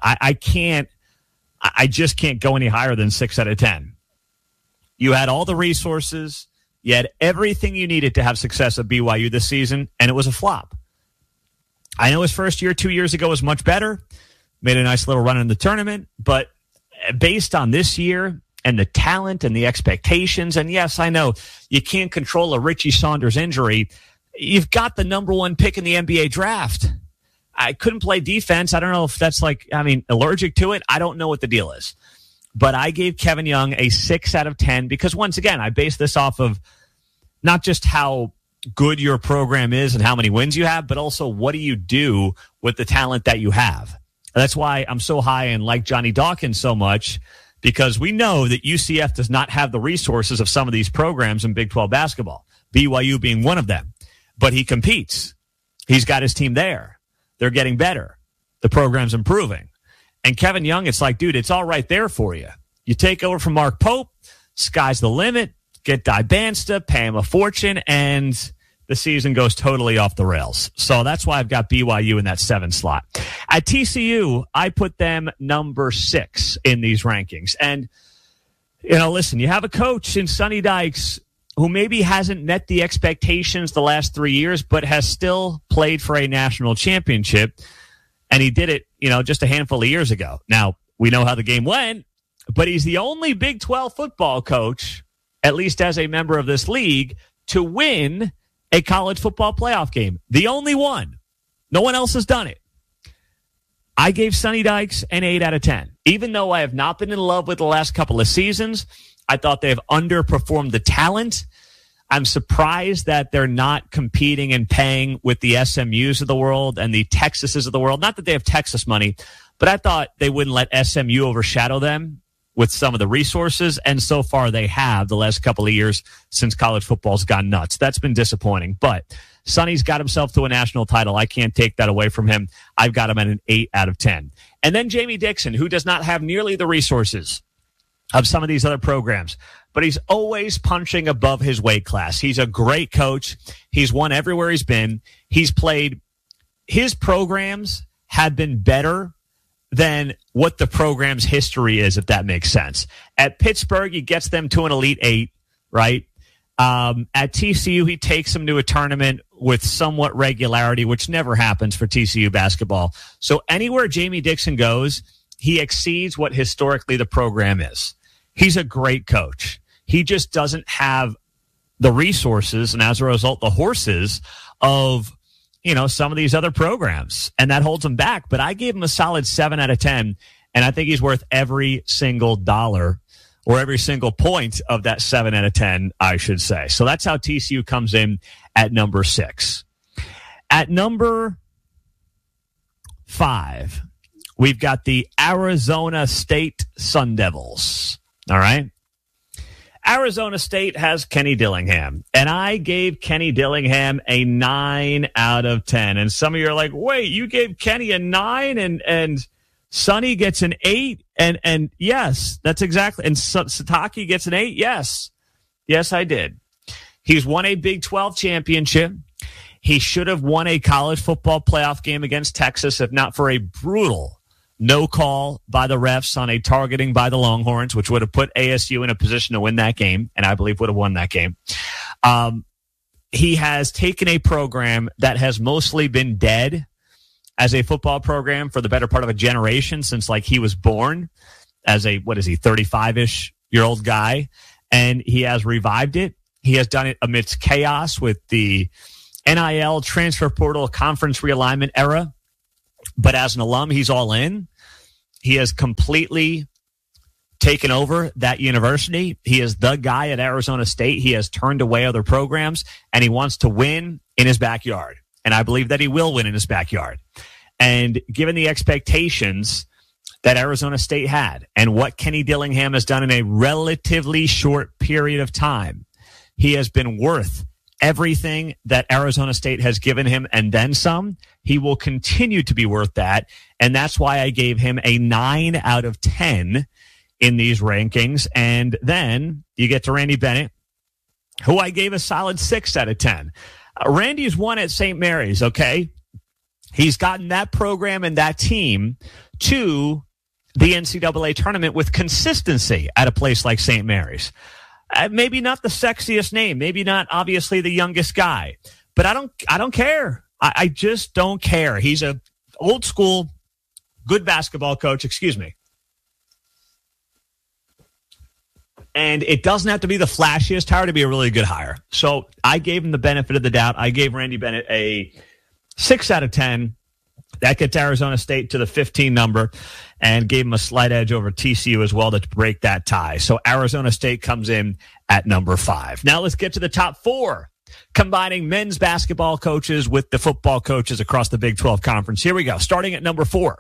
I just can't go any higher than 6 out of 10. You had all the resources. You had everything you needed to have success at BYU this season, and it was a flop. I know his first year 2 years ago was much better. Made a nice little run in the tournament, but based on this year and the talent and the expectations, and yes, I know you can't control a Richie Saunders injury. You've got the number 1 pick in the NBA draft. I couldn't play defense. I don't know if that's allergic to it. I don't know what the deal is. But I gave Kevin Young a 6 out of 10 because, once again, I base this off of not just how good your program is and how many wins you have, but also what do you do with the talent that you have. That's why I'm so high and like Johnny Dawkins so much, because we know that UCF does not have the resources of some of these programs in Big 12 basketball, BYU being one of them. But he competes. He's got his team there. They're getting better. The program's improving. And Kevin Young, it's like, dude, it's all right there for you. You take over from Mark Pope, sky's the limit, get Dybantsa, pay him a fortune, and the season goes totally off the rails. So that's why I've got BYU in that 7 slot. At TCU, I put them number 6 in these rankings. And, listen, you have a coach in Sonny Dykes who maybe hasn't met the expectations the last 3 years, but has still played for a national championship. And he did it, just a handful of years ago. Now, we know how the game went, but he's the only Big 12 football coach, at least as a member of this league, to win a college football playoff game. The only one. No one else has done it. I gave Sonny Dykes an 8 out of 10. Even though I have not been in love with the last couple of seasons, I thought they've underperformed the talent. I'm surprised that they're not competing and paying with the SMUs of the world and the Texases of the world. Not that they have Texas money, but I thought they wouldn't let SMU overshadow them with some of the resources, and so far they have the last couple of years since college football's gone nuts. That's been disappointing, but Sonny's got himself to a national title. I can't take that away from him. I've got him at an 8 out of 10. And then Jamie Dixon, who does not have nearly the resources of some of these other programs, but he's always punching above his weight class. He's a great coach. He's won everywhere he's been. He's played. His programs have been better than what the program's history is, if that makes sense. At Pittsburgh, he gets them to an Elite 8, right? At TCU, he takes them to a tournament with somewhat regularity, which never happens for TCU basketball. So anywhere Jamie Dixon goes, he exceeds what historically the program is. He's a great coach. He just doesn't have the resources and, as a result, the horses of, some of these other programs. And that holds him back. But I gave him a solid 7 out of 10. And I think he's worth every single dollar or every single point of that 7 out of 10, I should say. So that's how TCU comes in at number 6. At number 5, we've got the Arizona State Sun Devils. All right. Arizona State has Kenny Dillingham, and I gave Kenny Dillingham a 9 out of 10. And some of you are like, wait, you gave Kenny a 9 and Sonny gets an 8? And yes, that's exactly. And Sitake gets an 8? Yes. Yes, I did. He's won a Big 12 championship. He should have won a college football playoff game against Texas, if not for a brutal no call by the refs on a targeting by the Longhorns, which would have put ASU in a position to win that game, and I believe would have won that game. He has taken a program that has mostly been dead as a football program for the better part of a generation, since like he was born as a, 35-ish year old guy, and he has revived it. He has done it amidst chaos with the NIL, transfer portal, conference realignment era. But as an alum, he's all in. He has completely taken over that university. He is the guy at Arizona State. He has turned away other programs, and he wants to win in his backyard. And I believe that he will win in his backyard. And given the expectations that Arizona State had and what Kenny Dillingham has done in a relatively short period of time, he has been worth everything that Arizona State has given him and then some. He will continue to be worth that. And that's why I gave him a 9 out of 10 in these rankings. And then you get to Randy Bennett, who I gave a solid 6 out of 10. Randy's won at St. Mary's, okay? He's gotten that program and that team to the NCAA tournament with consistency at a place like St. Mary's. Maybe not the sexiest name, maybe not obviously the youngest guy, but I don't care. I just don't care. He's a old school, good basketball coach, excuse me. And it doesn't have to be the flashiest hire to be a really good hire. So I gave him the benefit of the doubt. I gave Randy Bennett a 6 out of 10. That gets Arizona State to the 15 number and gave him a slight edge over TCU as well to break that tie. So Arizona State comes in at number 5. Now let's get to the top 4, combining men's basketball coaches with the football coaches across the Big 12 Conference. Here we go. Starting at number 4.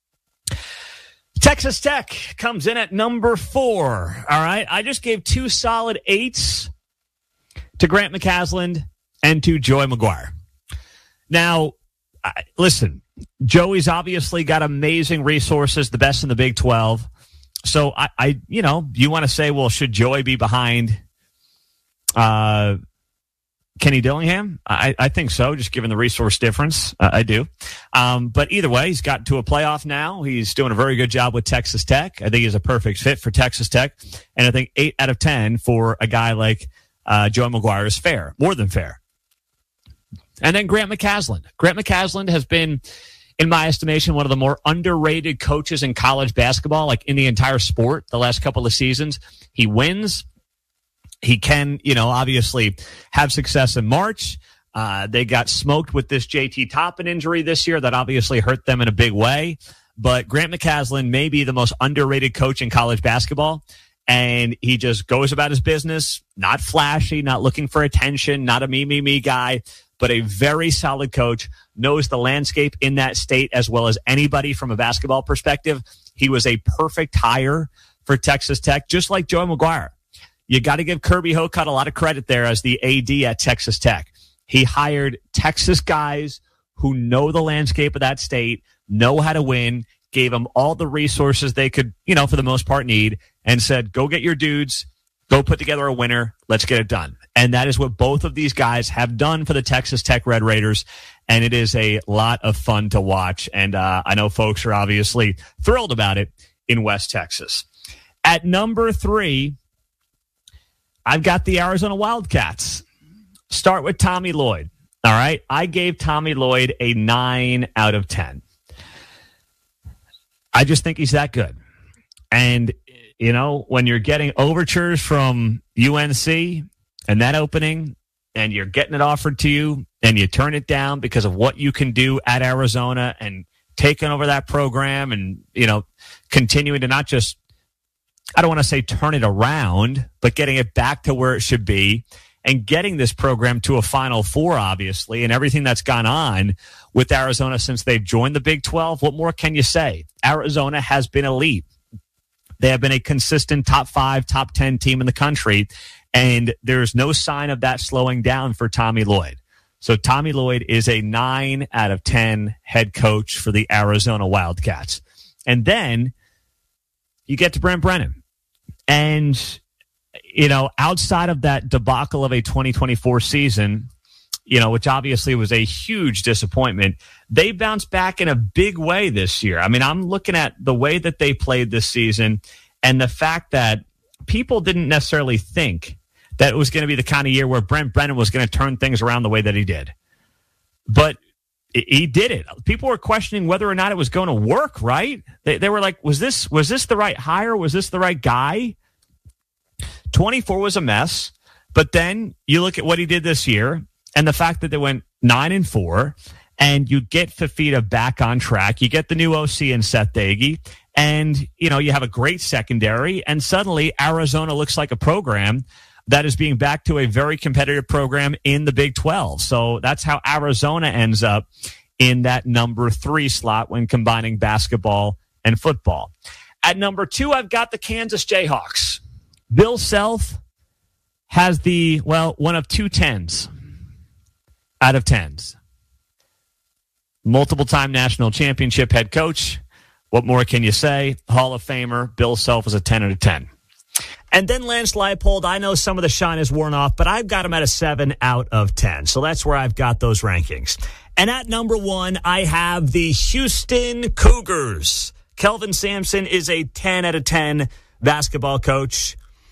Texas Tech comes in at number 4. All right. I just gave 2 solid 8s to Grant McCasland and to Joey McGuire. Now, listen, Joey's obviously got amazing resources, the best in the Big 12. So I you want to say, well, should Joey be behind Kenny Dillingham? I think so, just given the resource difference. I do. But either way, he's gotten to a playoff now. He's doing a very good job with Texas Tech. I think he's a perfect fit for Texas Tech. And I think 8 out of 10 for a guy like Joey McGuire is fair, more than fair. And then Grant McCasland. Grant McCasland has been, in my estimation, one of the more underrated coaches in college basketball, like in the entire sport, the last couple of seasons. He wins. He can, obviously have success in March. They got smoked with this JT Toppin injury this year that obviously hurt them in a big way. But Grant McCasland may be the most underrated coach in college basketball. And he just goes about his business, not flashy, not looking for attention, not a me guy, but a very solid coach, knows the landscape in that state as well as anybody from a basketball perspective. He was a perfect hire for Texas Tech, just like Joey McGuire. You got to give Kirby Hocutt a lot of credit there as the AD at Texas Tech. He hired Texas guys who know the landscape of that state, know how to win, gave them all the resources they could, for the most part need, and said, go get your dudes, go put together a winner, let's get it done. And that is what both of these guys have done for the Texas Tech Red Raiders, and it is a lot of fun to watch. And I know folks are obviously thrilled about it in West Texas. At number 3, I've got the Arizona Wildcats. Start with Tommy Lloyd. All right. I gave Tommy Lloyd a 9 out of 10. I just think he's that good. And, when you're getting overtures from UNC and that opening and you're getting it offered to you and you turn it down because of what you can do at Arizona and taking over that program and, continuing to not just, I don't want to say turn it around, but getting it back to where it should be and getting this program to a Final Four, obviously, and everything that's gone on with Arizona since they've joined the Big 12. What more can you say? Arizona has been elite. They have been a consistent top 5, top 10 team in the country, and there's no sign of that slowing down for Tommy Lloyd. So Tommy Lloyd is a 9 out of 10 head coach for the Arizona Wildcats. And then you get to Brent Brennan. And, outside of that debacle of a 2024 season, which obviously was a huge disappointment. They bounced back in a big way this year. I mean, I'm looking at the way that they played this season and the fact that people didn't necessarily think that it was going to be the kind of year where Brent Brennan was going to turn things around the way that he did. But he did it. People were questioning whether or not it was going to work, right? They were like, was this the right hire? Was this the right guy? 24 was a mess. But then you look at what he did this year and the fact that they went 9-4, and you get Fifita back on track. You get the new OC in Seth Doege, and you have a great secondary, and suddenly Arizona looks like a program that is being back to a very competitive program in the Big 12. So that's how Arizona ends up in that number 3 slot when combining basketball and football. At number 2, I've got the Kansas Jayhawks. Bill Self has one of 2 10s out of 10s. Multiple-time national championship head coach. What more can you say? Hall of Famer. Bill Self is a 10 out of 10. And then Lance Leipold, I know some of the shine has worn off, but I've got him at a 7 out of 10. So that's where I've got those rankings. And at number 1, I have the Houston Cougars. Kelvin Sampson is a 10 out of 10 basketball coach.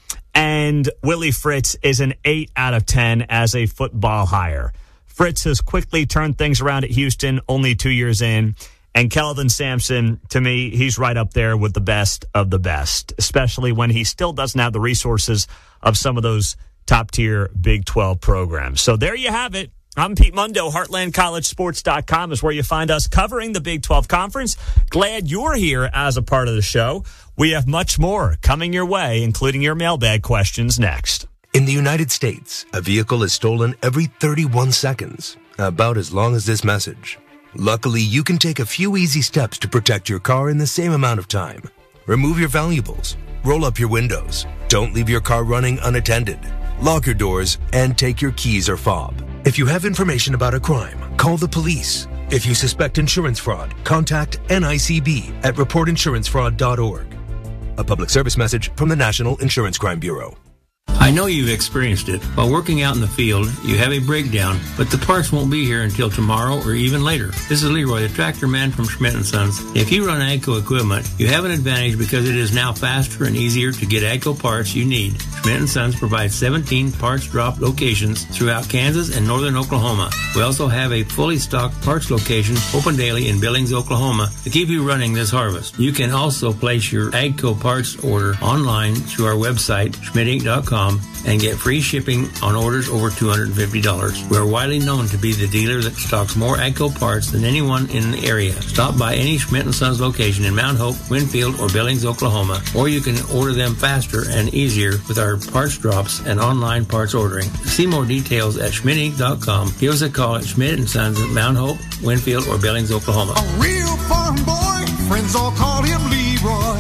And Willie Fritz is an 8 out of 10 as a football hire. Fritz has quickly turned things around at Houston, only 2 years in. And Kelvin Sampson, to me, he's right up there with the best of the best, especially when he still doesn't have the resources of some of those top-tier Big 12 programs. So there you have it. I'm Pete Mundo. HeartlandCollegeSports.com is where you find us covering the Big 12 Conference. Glad you're here as a part of the show. We have much more coming your way, including your mailbag questions next. In the United States, a vehicle is stolen every 31 seconds, about as long as this message. Luckily, you can take a few easy steps to protect your car in the same amount of time. Remove your valuables, roll up your windows, don't leave your car running unattended, lock your doors, and take your keys or fob. If you have information about a crime, call the police. If you suspect insurance fraud, contact NICB at reportinsurancefraud.org. A public service message from the National Insurance Crime Bureau. I know you've experienced it. While working out in the field, you have a breakdown, but the parts won't be here until tomorrow or even later. This is Leroy, the tractor man from Schmidt & Sons. If you run AGCO equipment, you have an advantage because it is now faster and easier to get AGCO parts you need. Schmidt & Sons provides 17 parts drop locations throughout Kansas and northern Oklahoma. We also have a fully stocked parts location open daily in Billings, Oklahoma to keep you running this harvest. You can also place your AGCO parts order online through our website, schmidtinc.com, and get free shipping on orders over $250. We are widely known to be the dealer that stocks more AGCO parts than anyone in the area. Stop by any Schmidt & Sons location in Mount Hope, Winfield, or Billings, Oklahoma, or you can order them faster and easier with our parts drops and online parts ordering. See more details at schmidtinc.com. Give us a call at Schmidt & Sons at Mount Hope, Winfield, or Billings, Oklahoma. A real farm boy, friends all call him Leroy.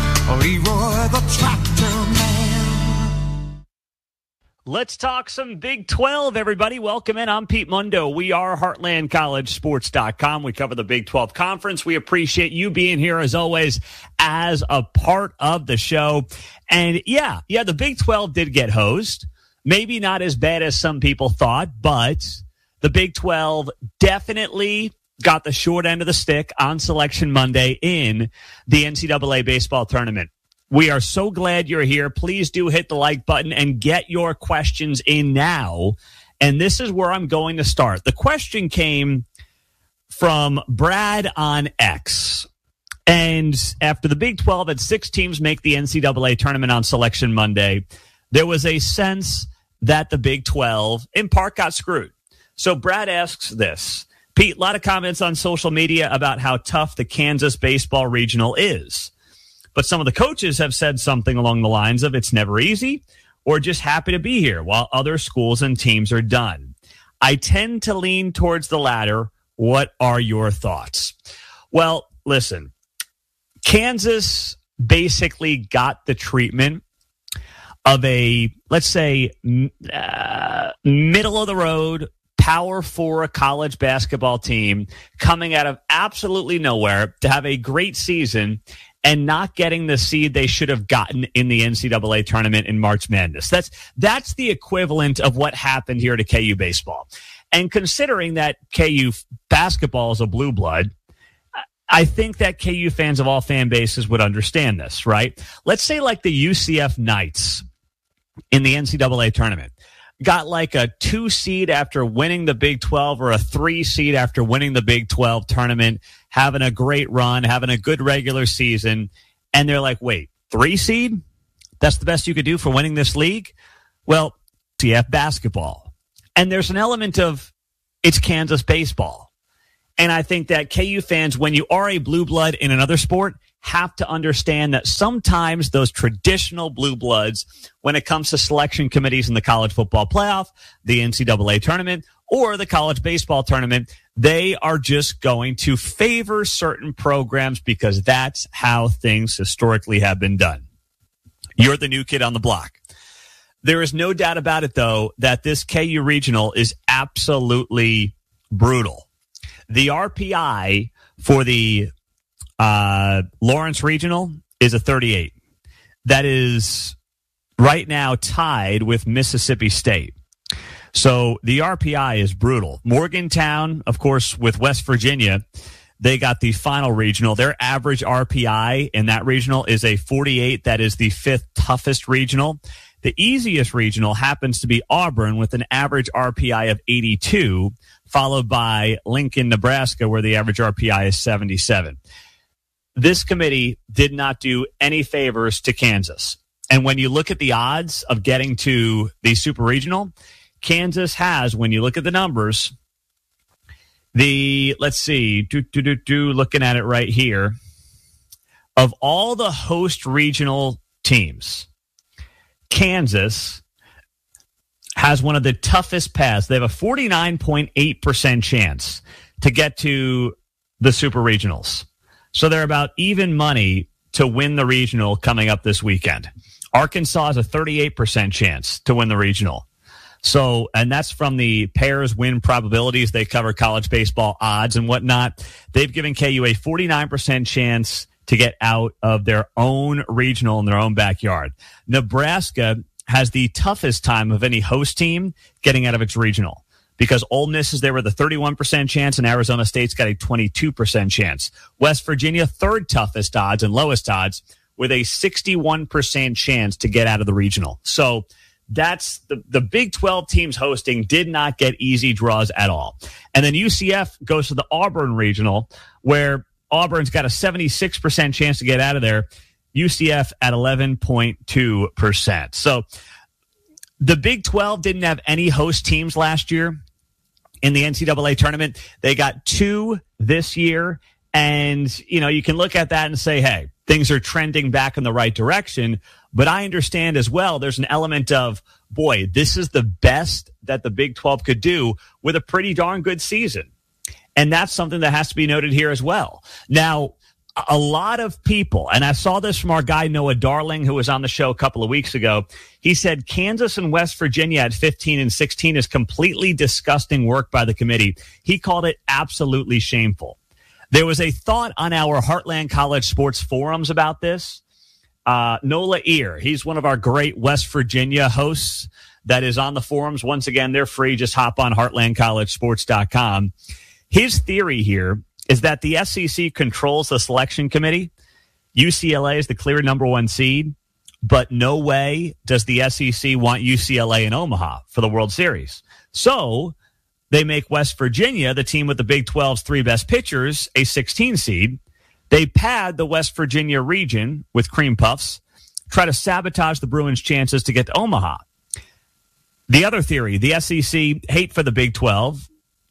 Leroy the tractor man. Let's talk some Big 12, everybody. Welcome in. I'm Pete Mundo. We are HeartlandCollegeSports.com. We cover the Big 12 Conference. We appreciate you being here, as always, as a part of the show. And, yeah, the Big 12 did get hosed. Maybe not as bad as some people thought, but the Big 12 definitely got the short end of the stick on Selection Monday in the NCAA baseball tournament. We are so glad you're here. Please do hit the like button and get your questions in now. And this is where I'm going to start. The question came from Brad on X. And after the Big 12 had 6 teams make the NCAA tournament on Selection Monday, there was a sense that the Big 12 in part got screwed. So Brad asks this. Pete, a lot of comments on social media about how tough the Kansas baseball regional is. But some of the coaches have said something along the lines of it's never easy or just happy to be here while other schools and teams are done. I tend to lean towards the latter. What are your thoughts? Well, listen, Kansas basically got the treatment of a, let's say, middle of the road, Power 4 college basketball team coming out of absolutely nowhere to have a great season and not getting the seed they should have gotten in the NCAA tournament in March Madness. That's the equivalent of what happened here to KU baseball. And considering that KU basketball is a blue blood, I think that KU fans of all fan bases would understand this, right? Let's say like the UCF Knights in the NCAA tournament got like a 2 seed after winning the Big 12 or a 3 seed after winning the Big 12 tournament, having a great run, having a good regular season. And they're like, wait, 3 seed? That's the best you could do for winning this league? Well, UCF basketball. And there's an element of it's Kansas baseball. And I think that KU fans, when you are a blue blood in another sport, have to understand that sometimes those traditional blue bloods, when it comes to selection committees in the college football playoff, the NCAA tournament, or the college baseball tournament, they are just going to favor certain programs because that's how things historically have been done. You're the new kid on the block. There is no doubt about it, though, that this KU regional is absolutely brutal. The RPI for the Lawrence regional is a 38. That is right now tied with Mississippi State. So the RPI is brutal. Morgantown, of course, with West Virginia, they got the final regional. Their average RPI in that regional is a 48. That is the 5th toughest regional. The easiest regional happens to be Auburn with an average RPI of 82, followed by Lincoln, Nebraska, where the average RPI is 77. This committee did not do any favors to Kansas. And when you look at the odds of getting to the super regional, Kansas has, when you look at the numbers, let's see, looking at it right here, of all the host regional teams, Kansas has one of the toughest paths. They have a 49.8% chance to get to the super regionals. So they're about even money to win the regional coming up this weekend. Arkansas has a 38% chance to win the regional. So, and that's from the pairs win probabilities. They cover college baseball odds and whatnot. They've given KU a 49% chance to get out of their own regional in their own backyard. Nebraska has the toughest time of any host team getting out of its regional because Ole Miss is there with a 31% chance and Arizona State's got a 22% chance. West Virginia, 3rd toughest odds and lowest odds with a 61% chance to get out of the regional. So that's the Big 12 teams hosting did not get easy draws at all. And then UCF goes to the Auburn regional where Auburn's got a 76% chance to get out of there. UCF at 11.2%. So the Big 12 didn't have any host teams last year in the NCAA tournament. They got 2 this year. And, you know, you can look at that and say, hey, things are trending back in the right direction. But I understand as well, there's an element of, boy, this is the best that the Big 12 could do with a pretty darn good season. And that's something that has to be noted here as well. Now, a lot of people, and I saw this from our guy Noah Darling, who was on the show a couple of weeks ago. He said Kansas and West Virginia at 15 and 16 is completely disgusting work by the committee. He called it absolutely shameful. There was a thought on our Heartland College Sports forums about this. Nola Ear, he's one of our great West Virginia hosts that is on the forums. Once again, they're free. Just hop on heartlandcollegesports.com. His theory here is that the SEC controls the selection committee. UCLA is the clear number 1 seed, but no way does the SEC want UCLA in Omaha for the World Series. So they make West Virginia, the team with the Big 12's 3 best pitchers, a 16 seed. They pad the West Virginia region with cream puffs, try to sabotage the Bruins' chances to get to Omaha. The other theory, the SEC hate for the Big 12,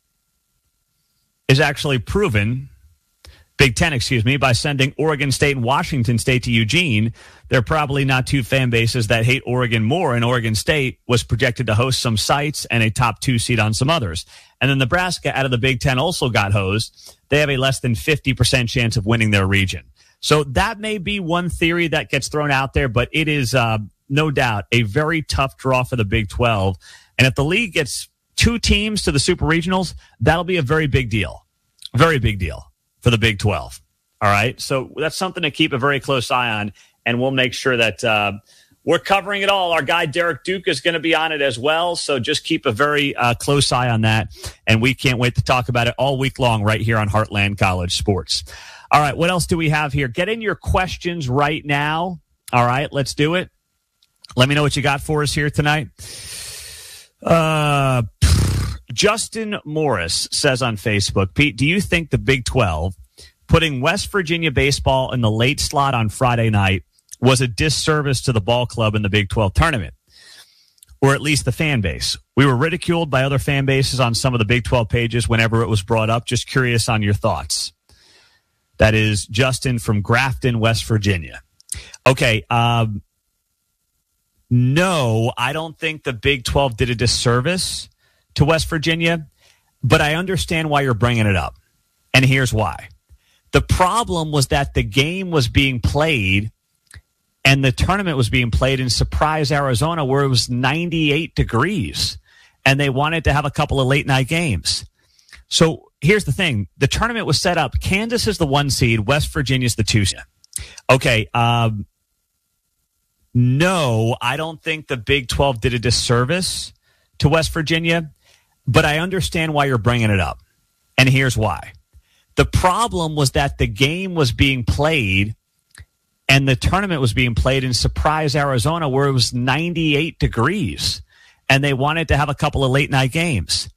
is actually proven, Big Ten, by sending Oregon State and Washington State to Eugene. There are probably not 2 fan bases that hate Oregon more, and Oregon State was projected to host some sites and a top 2 seed on some others. And then Nebraska out of the Big Ten also got hosed. They have a less than 50% chance of winning their region. So that may be one theory that gets thrown out there, but it is no doubt a very tough draw for the Big 12. And if the league gets 2 teams to the super regionals, that'll be a very big deal. Very big deal for the Big 12. All right. So that's something to keep a very close eye on. And we'll make sure that We're covering it all. Our guy Derek Duke is going to be on it as well, so just keep a very close eye on that, and we can't wait to talk about it all week long right here on Heartland College Sports. All right, what else do we have here? Get in your questions right now. All right, let's do it. Let me know what you got for us here tonight. Justin Morris says on Facebook, Pete, do you think the Big 12 putting West Virginia baseball in the late slot on Friday night was a disservice to the ball club in the Big 12 tournament, or at least the fan base? We were ridiculed by other fan bases on some of the Big 12 pages whenever it was brought up. Just curious on your thoughts. That is Justin from Grafton, West Virginia. Okay. No, I don't think the Big 12 did a disservice to West Virginia, but I understand why you're bringing it up. And here's why. The problem was that the game was being played and the tournament was being played in Surprise, Arizona, where it was 98 degrees, and they wanted to have a couple of late-night games. So here's the thing. The tournament was set up. Kansas is the 1 seed. West Virginia's the 2 seed. Okay, no, I don't think the Big 12 did a disservice to West Virginia, but I understand why you're bringing it up, and here's why. The problem was that the game was being played and the tournament was being played in Surprise, Arizona, where it was 98 degrees, and they wanted to have a couple of late-night games.